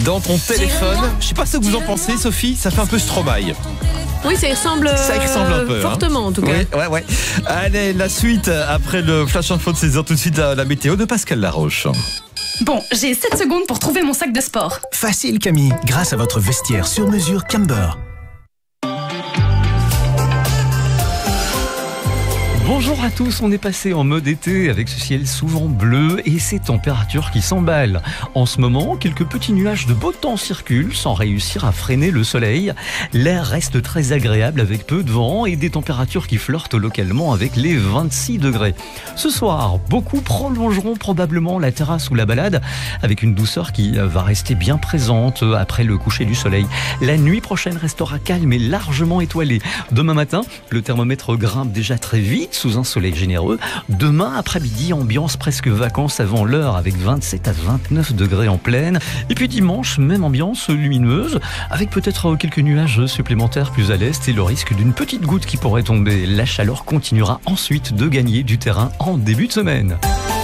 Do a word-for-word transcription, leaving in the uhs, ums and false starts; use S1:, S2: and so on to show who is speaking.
S1: dans ton téléphone. Je sais pas ce que vous en pensez, Sophie, ça fait un peu Stromae.
S2: Oui, ça y ressemble,
S1: ça y ressemble un peu,
S2: euh, fortement
S1: hein.
S2: en tout cas.
S1: Oui, ouais, ouais. Allez, la suite, après le flash info de seize heures, tout de suite la, la météo de Pascal Laroche.
S3: Bon, j'ai sept secondes pour trouver mon sac de sport.
S4: Facile Camille, grâce à votre vestiaire sur mesure Camber.
S5: Bonjour à tous, on est passé en mode été avec ce ciel souvent bleu et ces températures qui s'emballent. En ce moment, quelques petits nuages de beau temps circulent sans réussir à freiner le soleil. L'air reste très agréable avec peu de vent et des températures qui flirtent localement avec les vingt-six degrés. Ce soir, beaucoup prolongeront probablement la terrasse ou la balade avec une douceur qui va rester bien présente après le coucher du soleil. La nuit prochaine restera calme et largement étoilée. Demain matin, le thermomètre grimpe déjà très vite sous un soleil généreux. Demain après-midi, ambiance presque vacances avant l'heure avec vingt-sept à vingt-neuf degrés en pleine. Et puis dimanche, même ambiance lumineuse avec peut-être quelques nuages supplémentaires plus à l'est et le risque d'une petite goutte qui pourrait tomber. La chaleur continuera ensuite de gagner du terrain en début de semaine.